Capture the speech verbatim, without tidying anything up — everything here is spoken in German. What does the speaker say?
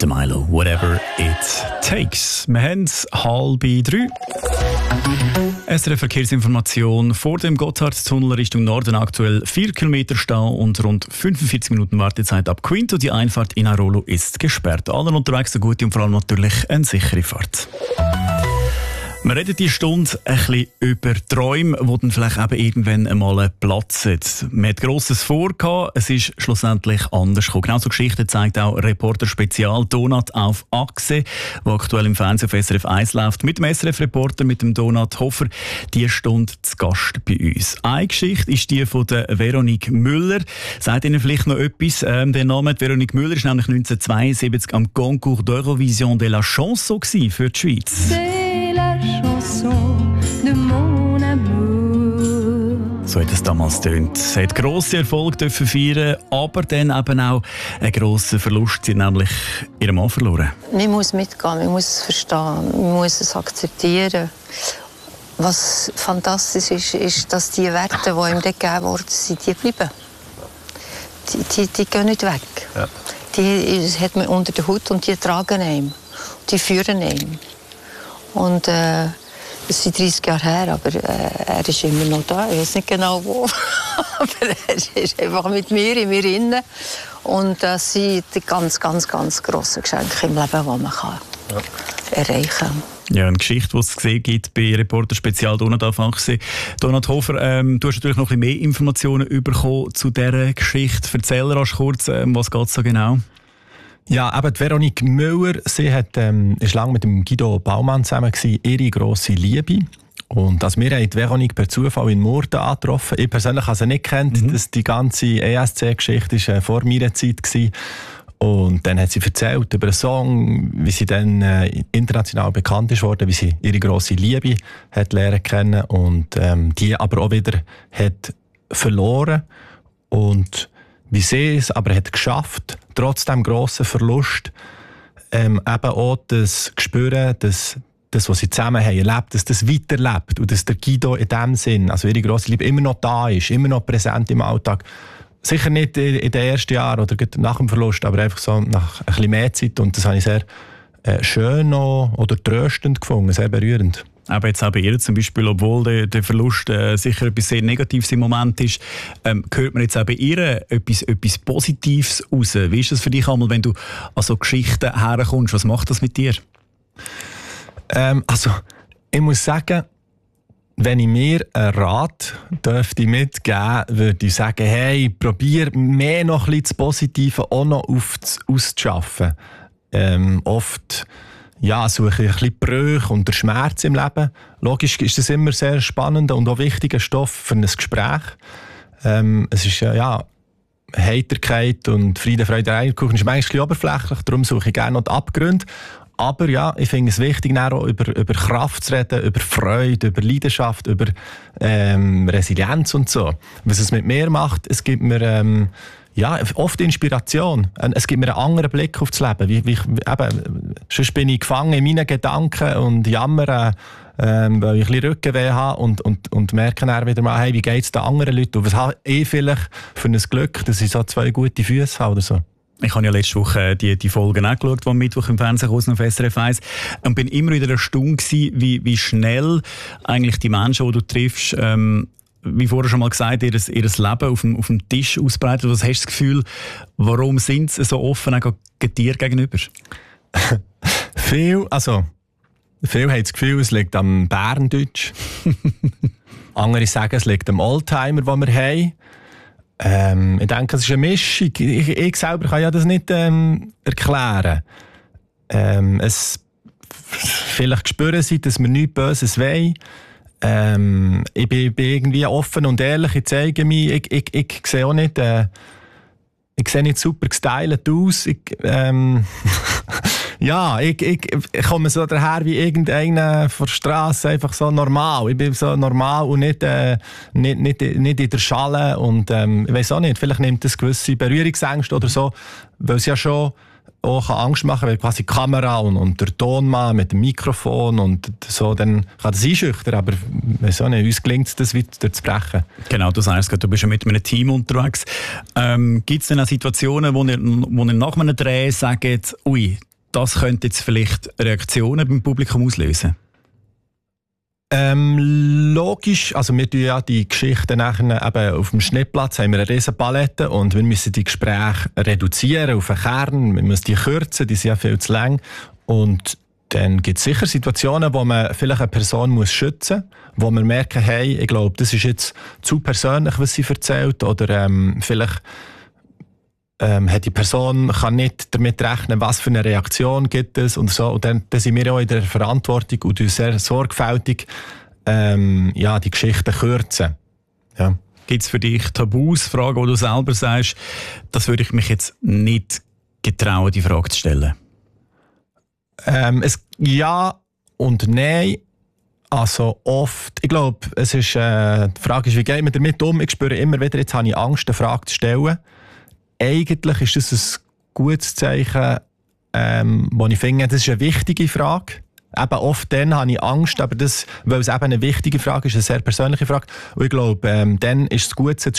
der Milo, whatever it takes. Wir haben es halb drei. S R F-Verkehrsinformation vor dem Gotthardtunnel Richtung Norden, aktuell vier Kilometer Stau und rund fünfundvierzig Minuten Wartezeit ab Quinto. Die Einfahrt in Airolo ist gesperrt. Allen unterwegs eine gute und vor allem natürlich eine sichere Fahrt. Wir reden diese Stunde ein bisschen über Träume, die dann vielleicht eben irgendwann einmal platzen. Man hat Grosses vor, es ist schlussendlich anders gekommen. Genau so Geschichten zeigt auch Reporter Spezial Donat auf Achse, der aktuell im Fernsehen auf S R F eins läuft. Mit dem S R F-Reporter, mit dem Donat Hofer, diese Stunde zu Gast bei uns. Eine Geschichte ist die von der Veronique Müller. Sagt Ihnen vielleicht noch etwas? Ähm, der Name Veronique Müller war nämlich neunzehnhundertzweiundsiebzig am Concours d'Eurovision de la Chanson für die Schweiz. So hat es damals getönt. Sie hat grosse Erfolge dürfen feiern, aber dann eben auch einen grossen Verlust. Sie hat nämlich ihren Mann verloren. Man muss mitgehen, man muss es verstehen, man muss es akzeptieren. Was fantastisch ist, ist, dass die Werte, die ihm gegeben worden sind, die bleiben. Die, die, die gehen nicht weg. Ja. Die hat man unter der Haut und die tragen ihn. Die führen ihn. Und äh, es sind dreißig Jahre her, aber äh, er ist immer noch da. Ich weiß nicht genau wo. Aber er ist einfach mit mir, in mir innen. Und das sind die ganz, ganz, ganz grossen Geschenke im Leben, die man kann ja. erreichen kann. Ja, eine Geschichte, die es gesehen gibt bei Reporter Spezial Donat auf Achse. Donat Hofer, ähm, du hast natürlich noch ein bisschen mehr Informationen bekommen zu dieser Geschichte. Erzähl rasch kurz, ähm, was geht es so genau? Ja, eben Veronique Müller, sie hat, ähm, ist lange mit dem Guido Baumann zusammen gewesen, ihre grosse Liebe. Und als wir haben Veronique per Zufall in Murten angetroffen. Ich persönlich habe sie nicht gekannt, mhm. dass die ganze E S C-Geschichte äh, vor meiner Zeit war. Und dann hat sie erzählt über einen Song, wie sie dann äh, international bekannt ist worden, wie sie ihre grosse Liebe hat lernen kennen und ähm, die aber auch wieder hat verloren. Und wie sie es aber hat geschafft, trotz dem grossen Verlust, ähm, eben auch das Gespüren, dass das, was sie zusammen haben erlebt, dass das weiterlebt und dass der Guido in dem Sinn, also ihre grosse Liebe, immer noch da ist, immer noch präsent im Alltag. Sicher nicht in den ersten Jahren oder nach dem Verlust, aber einfach so nach ein bisschen mehr Zeit. Und das habe ich sehr äh, schön noch, oder tröstend gefunden, sehr berührend. Aber jetzt auch bei ihr zum Beispiel, obwohl der, der Verlust äh, sicher etwas sehr Negatives im Moment ist, ähm, hört man jetzt auch bei ihr etwas, etwas Positives raus. Wie ist das für dich einmal, wenn du an so Geschichten herkommst? Was macht das mit dir? Ähm, also, ich muss sagen, wenn ich mir einen Rat dürfte mitgeben, würde ich sagen, hey, probier mehr noch ein bisschen das Positive auch noch auszuschaffen. Ähm, oft ja, suche ich ein bisschen Brüche und der Schmerz im Leben. Logisch ist das immer sehr spannender und auch wichtiger Stoff für ein Gespräch. Ähm, es ist ja, ja Heiterkeit und Friede, Freude, Eierkuchen ist manchmal ein bisschen oberflächlich, darum suche ich gerne noch die Abgründe. Aber ja, ich finde es wichtig, auch über, über Kraft zu reden, über Freude, über Leidenschaft, über ähm, Resilienz und so. Was es mit mir macht, es gibt mir ähm, ja, oft Inspiration. Es gibt mir einen anderen Blick auf das Leben. Wie, wie, eben, sonst bin ich gefangen in meinen Gedanken und jammere, ähm, weil ich ein bisschen Rückenweh habe und, und, und merke dann wieder mal, hey, wie geht es den anderen Leuten? Und was habe ich vielleicht für ein Glück, dass ich so zwei gute Füße habe oder so? Ich habe ja letzte Woche die, die Folgen auch geschaut, die am Mittwoch im Fernsehen kamen auf S R F eins. Und bin immer wieder erstaunt gewesen, wie, wie schnell eigentlich die Menschen, die du triffst, ähm, wie vorher schon mal gesagt, ihr, ihr Leben auf dem, auf dem Tisch ausbreiten. Was hast du das Gefühl, warum sind sie so offen auch dir gegenüber? Viel, also, viel haben das Gefühl, es liegt am Bärendeutsch. Andere sagen, es liegt am Oldtimer, den wir haben. Ähm, ich denke, es ist eine Mischung. Ich, ich selber kann ja das nicht ähm, erklären. Ähm, es vielleicht spüren sie, dass wir nichts Böses wollen. Ähm, ich bin, bin irgendwie offen und ehrlich, ich zeige mich. Ich, ich, ich sehe auch nicht, äh, ich sehe nicht super gestylt aus. Ich, ähm, ja, ich, ich, ich komme so daher wie irgendeiner von der Straße, einfach so normal. Ich bin so normal und nicht, äh, nicht, nicht, nicht in der Schale. Und ähm, ich weiß auch nicht, vielleicht nimmt das gewisse Berührungsängste oder so, weil es ja schon auch Angst machen kann, weil quasi die Kamera und, und der Tonmann mit dem Mikrofon und so, dann kann das einschüchtern, aber weiss auch nicht, uns gelingt es, das weiter zu brechen. Genau, du sagst, du bist ja mit einem Team unterwegs. Ähm, Gibt es denn auch Situationen, wo ihr, wo ihr nach einem Dreh sagt, ui, das könnte jetzt vielleicht Reaktionen beim Publikum auslösen? Ähm, logisch, also wir tun ja die Geschichten nachher eben auf dem Schnittplatz, haben wir eine riesen Palette und wir müssen die Gespräche reduzieren auf einen Kern, wir müssen die kürzen, die sind ja viel zu lang und dann gibt es sicher Situationen, wo man vielleicht eine Person muss schützen muss, wo man merken, hey, ich glaube, das ist jetzt zu persönlich, was sie erzählt oder ähm, vielleicht Ähm, hat die Person kann nicht damit rechnen, was für eine Reaktion gibt es und so. Und dann, dann sind wir auch in der Verantwortung und sehr sorgfältig ähm, ja, die Geschichten kürzen. Ja. Gibt es für dich Tabus, Fragen, wo du selber sagst, das würde ich mich jetzt nicht getrauen, die Frage zu stellen? Ähm, es, ja und nein. Also oft, ich glaube, es ist, äh, die Frage ist, wie geht man damit um? Ich spüre immer wieder, jetzt habe ich Angst, eine Frage zu stellen. Eigentlich ist das ein gutes Zeichen, ähm, wo ich finde, das ist eine wichtige Frage. Eben oft dann habe ich Angst, aber das, weil es eben eine wichtige Frage ist, eine sehr persönliche Frage. Und ich glaube, ähm, dann ist es gut, sie zu